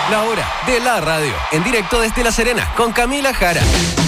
La hora de la radio, en directo desde La Serena, con Camila Jara.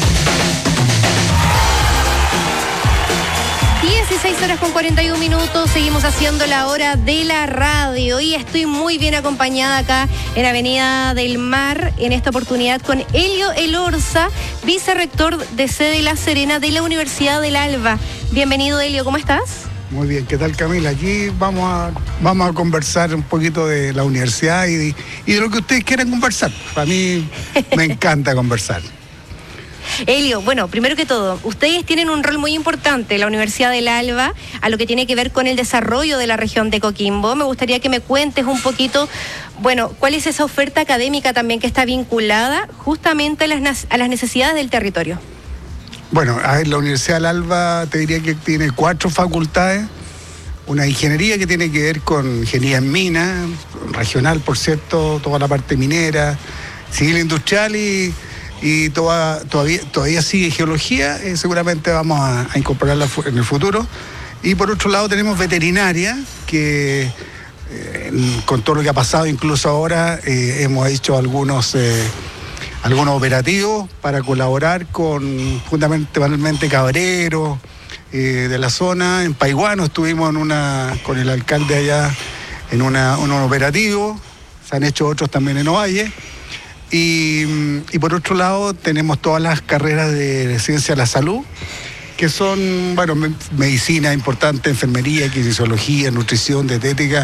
16:41, seguimos haciendo la hora de la radio y estoy muy bien acompañada acá en Avenida del Mar, en esta oportunidad con Elio Elorza, vicerrector de sede La Serena de la Universidad del Alba. Bienvenido, Elio, ¿cómo estás? Muy bien, ¿qué tal, Camila? Aquí vamos a conversar un poquito de la universidad y de lo que ustedes quieran conversar. Para mí me encanta conversar. Elio, bueno, primero que todo, ustedes tienen un rol muy importante en la Universidad del Alba, a lo que tiene que ver con el desarrollo de la región de Coquimbo. Me gustaría que me cuentes un poquito, bueno, cuál es esa oferta académica también que está vinculada justamente a las necesidades del territorio. Bueno, a ver, la Universidad del Alba te diría que tiene 4 facultades. Una ingeniería que tiene que ver con ingeniería en minas, regional, por cierto, toda la parte minera, civil industrial y todavía sigue geología, seguramente vamos a incorporarla en el futuro. Y por otro lado tenemos veterinaria, que con todo lo que ha pasado, incluso ahora, hemos hecho algunos operativos para colaborar con fundamentalmente cabreros de la zona. En Paiguano estuvimos con el alcalde allá en un operativo, se han hecho otros también en Ovalle. Y por otro lado tenemos todas las carreras de ciencia de la salud, que son, bueno, medicina importante, enfermería, kinesiología, nutrición, dietética,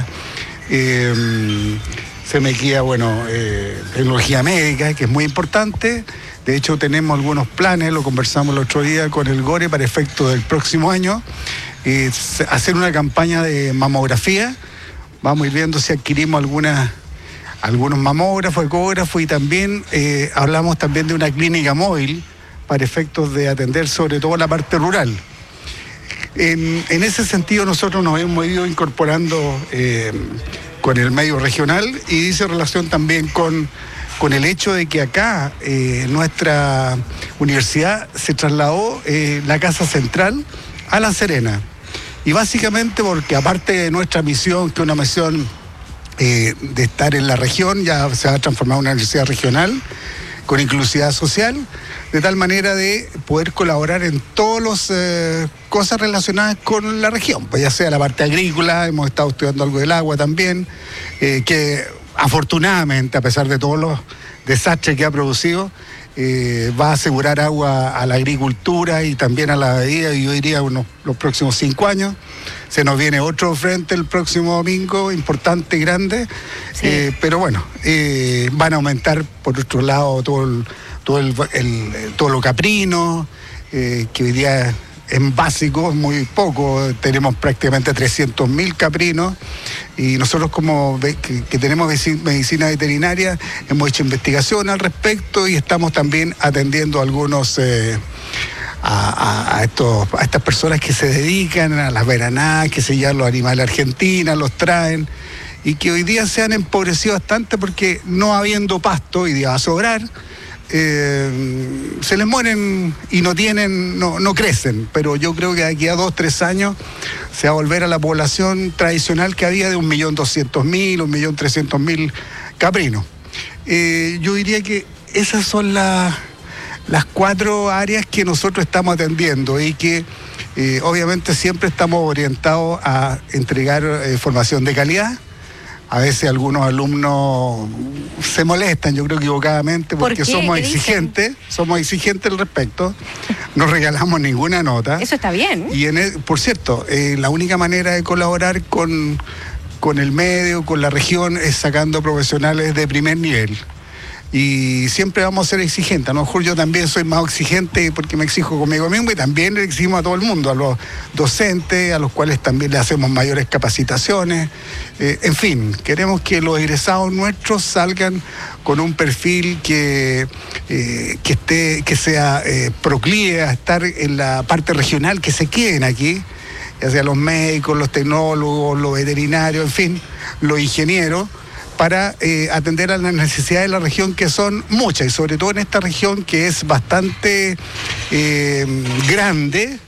se me queda, bueno, tecnología médica, que es muy importante. De hecho tenemos algunos planes, lo conversamos el otro día con el GORE para efectos del próximo año, hacer una campaña de mamografía. Vamos a ir viendo si adquirimos algunos mamógrafos, ecógrafos, y también hablamos también de una clínica móvil para efectos de atender sobre todo la parte rural. En ese sentido nosotros nos hemos ido incorporando con el medio regional y dice relación también con el hecho de que acá nuestra universidad se trasladó la casa central a La Serena. Y básicamente porque aparte de nuestra misión, que es una misión de estar en la región, ya se va a transformar en una universidad regional con inclusividad social, de tal manera de poder colaborar en todas las cosas relacionadas con la región, pues ya sea la parte agrícola, hemos estado estudiando algo del agua también, que afortunadamente, a pesar de todos los desastres que ha producido, va a asegurar agua a la agricultura y también a la bebida, y yo diría los próximos 5 años. Se nos viene otro frente el próximo domingo, importante, grande, sí. Pero bueno, van a aumentar por otro lado todo lo caprino, que hoy día en básico es muy poco, tenemos prácticamente 300.000 caprinos, y nosotros que tenemos medicina veterinaria hemos hecho investigación al respecto y estamos también atendiendo algunos a estas personas que se dedican a las veranadas, que se llevan los animales a Argentina, los traen, y que hoy día se han empobrecido bastante porque no habiendo pasto, hoy día va a sobrar, se les mueren y no crecen. Pero yo creo que de aquí a 2-3 años se va a volver a la población tradicional que había de 1.200.000, 1.300.000 caprinos. Yo diría que esas son las 4 áreas que nosotros estamos atendiendo y que obviamente siempre estamos orientados a entregar formación de calidad. A veces algunos alumnos se molestan, yo creo equivocadamente, porque somos exigentes al respecto, no regalamos ninguna nota. Eso está bien. Y por cierto, la única manera de colaborar con el medio, con la región, es sacando profesionales de primer nivel. Y siempre vamos a ser exigentes. A lo mejor yo también soy más exigente porque me exijo conmigo mismo, y también le exigimos a todo el mundo, a los docentes, a los cuales también le hacemos mayores capacitaciones. En fin, queremos que los egresados nuestros salgan con un perfil que sea proclive a estar en la parte regional, que se queden aquí, ya sea los médicos, los tecnólogos, los veterinarios, en fin, los ingenieros, para atender a las necesidades de la región, que son muchas, y sobre todo en esta región que es bastante grande,